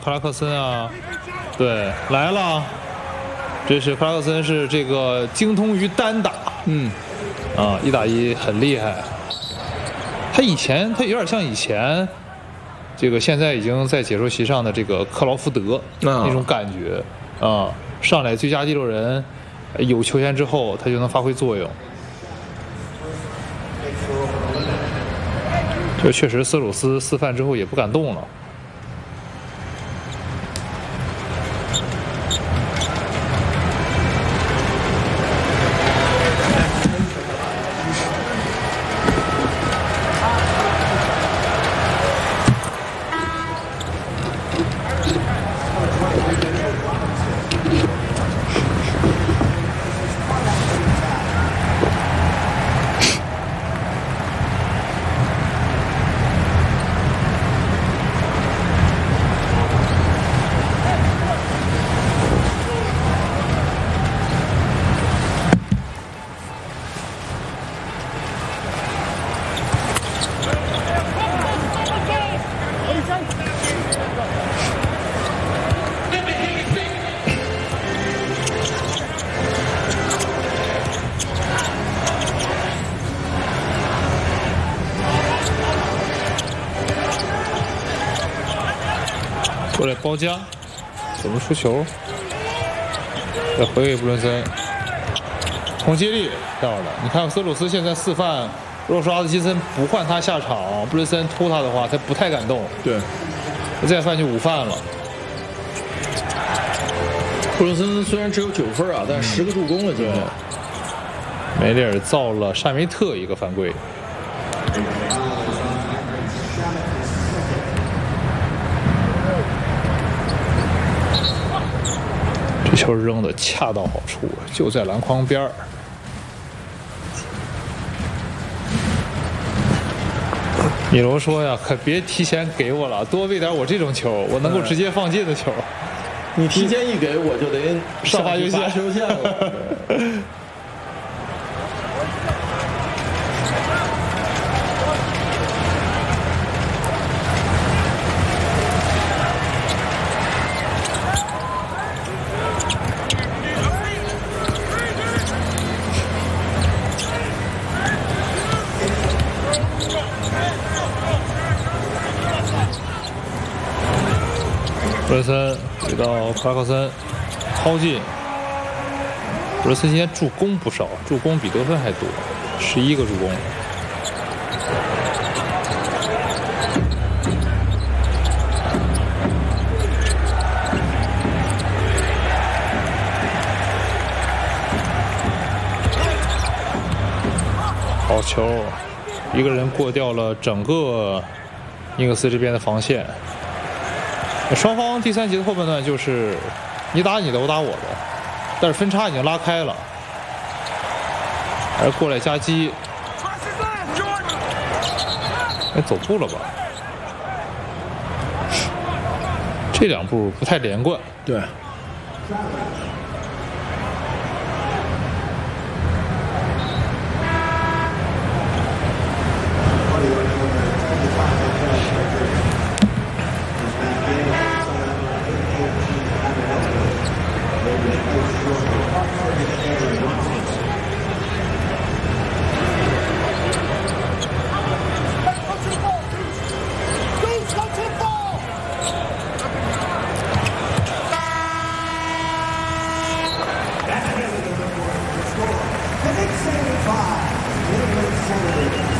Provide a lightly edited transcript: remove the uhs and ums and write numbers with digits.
克拉克森啊，对，来了。这是克拉克森，是这个精通于单打，1打1很厉害。他有点像以前，这个现在已经在解说席上的这个克劳福德那种感觉啊，上来最佳第6人，有球权之后他就能发挥作用。这确实，斯鲁斯4犯之后也不敢动了。过来包夹，怎么出球？再回给布伦森，从接力到了。你看斯鲁斯现在4犯，如果说阿特金森不换他下场，布伦森突他的话，他不太敢动。 对， 再犯就5犯了。 布伦森虽然只有9分啊，但10个助攻了今天。 梅利尔造了沙梅特一个犯规。这球扔的恰到好处，就在篮筐边儿。米罗说呀：“可别提前给我了，多喂点我这种球，我能够直接放进的球。 你提前一给我就得上罚球线了。” 布伦森给到克拉克森，抛进。布伦森今天助攻不少，助攻比得分还多，11个助攻。好球，一个人过掉了整个尼克斯这边的防线。双方第3节的后半段就是你打你的，我打我的，但是分差已经拉开了，还是过来夹击，走步了吧？这2步不太连贯。 对。 The Knicks 75, Williams 70.